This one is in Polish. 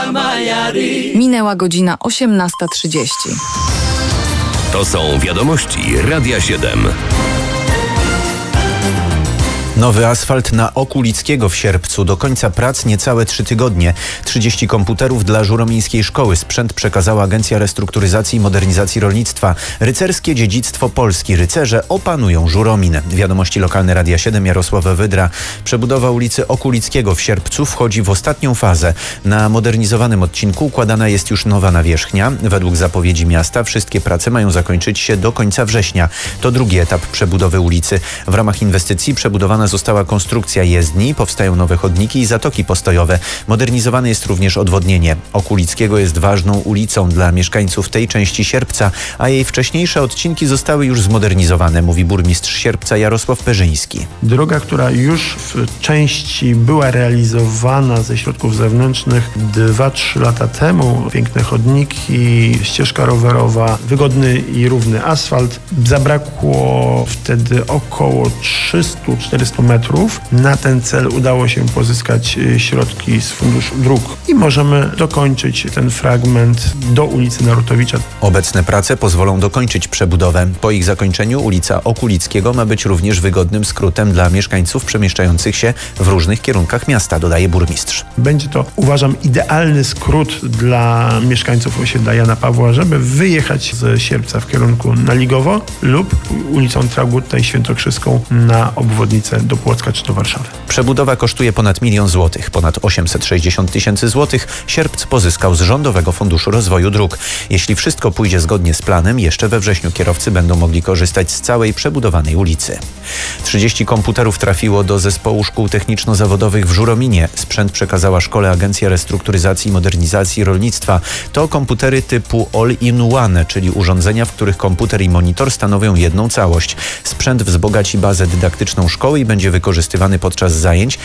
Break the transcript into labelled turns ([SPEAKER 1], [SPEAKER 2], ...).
[SPEAKER 1] Minęła godzina 18:30.
[SPEAKER 2] To są wiadomości Radia 7.
[SPEAKER 3] Nowy asfalt na Okulickiego w Sierpcu. Do końca prac niecałe 3 tygodnie. 30 komputerów dla Żuromińskiej Szkoły. Sprzęt przekazała Agencja Restrukturyzacji i Modernizacji Rolnictwa. Rycerskie dziedzictwo Polski. Rycerze opanują Żuromin. Wiadomości lokalne Radia 7, Jarosław Wydra. Przebudowa ulicy Okulickiego w Sierpcu wchodzi w ostatnią fazę. Na modernizowanym odcinku układana jest już nowa nawierzchnia. Według zapowiedzi miasta wszystkie prace mają zakończyć się do końca września. To drugi etap przebudowy ulicy. W ramach inwestycji przebudowana została konstrukcja jezdni, powstają nowe chodniki i zatoki postojowe. Modernizowane jest również odwodnienie. Okulickiego jest ważną ulicą dla mieszkańców tej części Sierpca, a jej wcześniejsze odcinki zostały już zmodernizowane, mówi burmistrz Sierpca Jarosław Perzyński.
[SPEAKER 4] Droga, która już w części była realizowana ze środków zewnętrznych 2-3 lata temu. Piękne chodniki, ścieżka rowerowa, wygodny i równy asfalt. Zabrakło wtedy około 300-400 metrów. Na ten cel udało się pozyskać środki z Funduszu Dróg i możemy dokończyć ten fragment do ulicy Narutowicza.
[SPEAKER 3] Obecne prace pozwolą dokończyć przebudowę. Po ich zakończeniu ulica Okulickiego ma być również wygodnym skrótem dla mieszkańców przemieszczających się w różnych kierunkach miasta, dodaje burmistrz.
[SPEAKER 4] Będzie to, uważam, idealny skrót dla mieszkańców osiedla Jana Pawła, żeby wyjechać z Sierpca w kierunku na Ligowo lub ulicą Traugutta i Świętokrzyską na obwodnicę do Płocka czy do Warszawy.
[SPEAKER 3] Przebudowa kosztuje ponad 1 000 000 złotych. Ponad 860 000 złotych Sierpc pozyskał z Rządowego Funduszu Rozwoju Dróg. Jeśli wszystko pójdzie zgodnie z planem, jeszcze we wrześniu kierowcy będą mogli korzystać z całej przebudowanej ulicy. 30 komputerów trafiło do zespołu szkół techniczno-zawodowych w Żurominie. Sprzęt przekazała szkole Agencja Restrukturyzacji i Modernizacji Rolnictwa. To komputery typu all-in-one, czyli urządzenia, w których komputer i monitor stanowią jedną całość. Sprzęt wzbogaci bazę dydaktyczną szkoły i będzie wykorzystywany podczas zajęć